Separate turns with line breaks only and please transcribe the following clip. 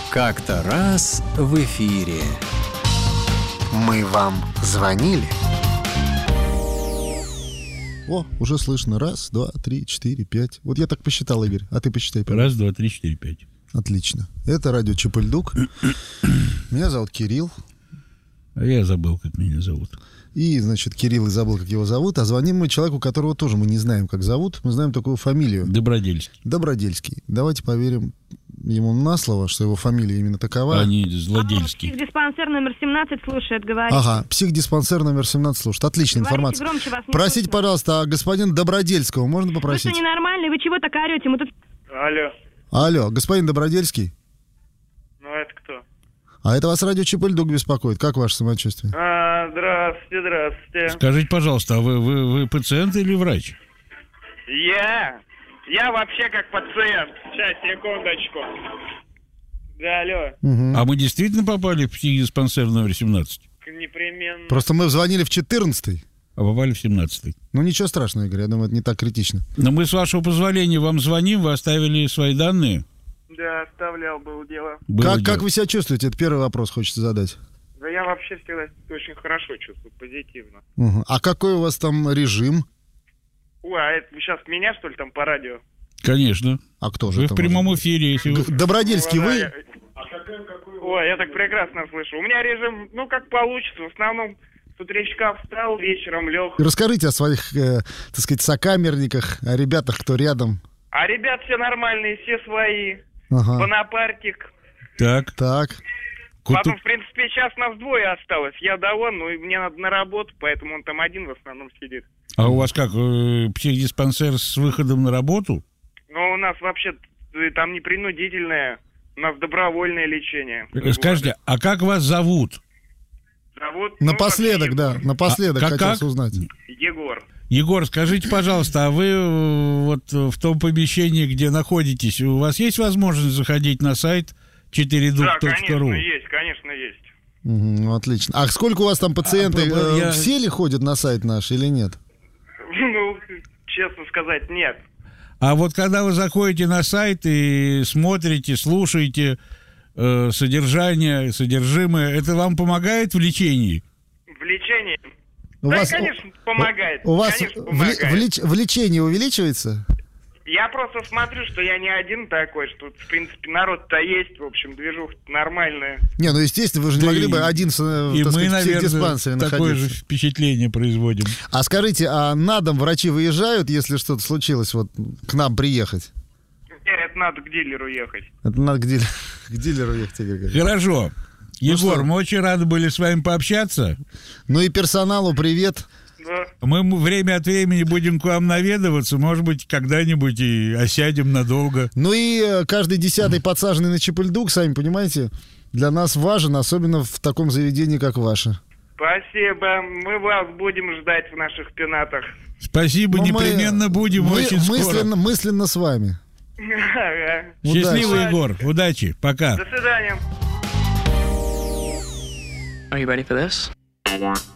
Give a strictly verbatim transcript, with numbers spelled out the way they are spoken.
Как-то раз в эфире.
Мы вам звонили?
О, уже слышно. Раз, два, три, четыре, пять. Вот я так посчитал, Игорь. А ты посчитай.
Раз, два, три, четыре, пять.
Отлично. Это радио Чапульдук. Меня зовут Кирилл.
А я забыл, как меня зовут.
И, значит, Кирилл и забыл, как его зовут. А звоним мы человеку, которого тоже мы не знаем, как зовут. Мы знаем такую фамилию.
Добродельский.
Добродельский. Давайте поверим ему на слово, что его фамилия именно такова.
А не Злодельский.
Психдиспансер номер семнадцать слушает, говорит.
Ага, психдиспансер номер семнадцать слушает. Отличная
Говорите
информация.
громче, вас не
Простите,
слышно.
пожалуйста, а господин Добродельского можно
Вы
попросить?
что, ненормальный? Вы чего так орете? Мы тут...
Алло,
Алло, господин Добродельский?
ну это кто?
А это вас радио Чапульдук беспокоит. Как ваше самочувствие?
А, здравствуйте, здравствуйте.
Скажите, пожалуйста, а вы, вы, вы пациент или врач?
Я? Я вообще как пациент. Сейчас, секундочку. Да, алло,
Мгм.
А мы действительно попали в психдиспансер номер семнадцать?
непременно.
Просто мы звонили в четырнадцатый.
А попали в семнадцатый.
Ну, ничего страшного, Игорь, я думаю, это не так критично.
Но мы, с вашего позволения, вам звоним, вы оставили свои данные.
Да, оставлял, было дело.
Было
Как,
дело.
как вы себя чувствуете? Это первый вопрос хочется задать.
Да я вообще всегда очень хорошо чувствую, позитивно.
Мгм. А какой у вас там режим?
Ой, а это вы сейчас меня, что ли, там по радио?
Конечно.
А кто же
Вы
это
в прямом
может?
эфире, если вы...
Г- Добродельский,
Ну, да,
вы?
я- Ой, я так прекрасно слышу. У меня режим, ну, как получится. В основном с утречка встал, вечером лег.
Расскажите о своих, э, так сказать, сокамерниках, о ребятах, кто рядом.
А ребят все нормальные, все свои.
Ага.
Бонапартик.
Так.
Так.
Куту-
Потом, в принципе, сейчас нас двое осталось. Я да он, ну и мне надо на работу, поэтому он там один в основном сидит.
А у вас как, э, психдиспансер с выходом на работу?
Но у нас вообще э, там не принудительное, у нас добровольное лечение.
Э, Скажите, а как вас зовут?
Зовут, ну,
Напоследок, да,
вообще
напоследок
А как-
хотелось
как?
узнать.
Егор.
Егор, скажите, пожалуйста, а вы э, вот э, в том помещении, где находитесь, у вас есть возможность заходить на сайт четыре дук
Да,
точка ру?
конечно, есть, конечно, есть.
Мгм, ну, отлично. А сколько у вас там пациенты?
А, б- б-
э,
я-
Все ли ходят на сайт наш или нет?
Ну, честно сказать, нет.
А вот когда вы заходите на сайт и смотрите, слушаете э, содержание, содержимое, это вам помогает в лечении?
В лечении.
У
да,
вас,
конечно, помогает.
у вас
конечно,
в,
помогает.
в леч- в лечении увеличивается?
Я просто смотрю, что я не один такой, что, в принципе, народ-то есть, в общем, движуха нормальная.
Не, ну естественно, вы же не
Да
могли
и-
бы один, с, э,
И
так
мы,
сказать, в
наверное,
психдиспансере
такое же
находиться.
впечатление производим.
А скажите, а на дом врачи выезжают, если что-то случилось, вот к нам приехать?
Теперь это надо к дилеру ехать.
Это надо к, дилер- к дилеру ехать, Игорь говорит.
Хорошо. Егор,
что?
мы очень рады были с вами пообщаться.
Ну и персоналу привет.
Да.
Мы м- время от времени будем к вам наведываться, может быть, когда-нибудь и осядем надолго.
Ну и э, каждый десятый подсаженный на Чапульдук, сами понимаете, для нас важен, особенно в таком заведении, как ваше.
Спасибо. Мы вас будем ждать в наших пенатах.
Спасибо,
Ну, мы-
непременно будем
мы
очень скоро.
мысленно, мысленно с вами.
Ага.
Счастливо,
Удачи.
Егор. Удачи. Пока.
До свидания.
Are you ready for this?